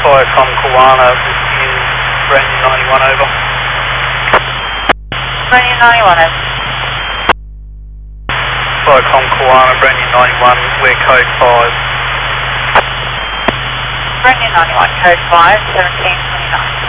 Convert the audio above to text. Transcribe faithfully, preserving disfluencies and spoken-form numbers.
Viacom Kawana in brand new ninety-one over. Brand new ninety-one over. Viacom Kawana, brand new ninety-one, we're code five. Brand new ninety-one, code five, seventeen twenty-nine.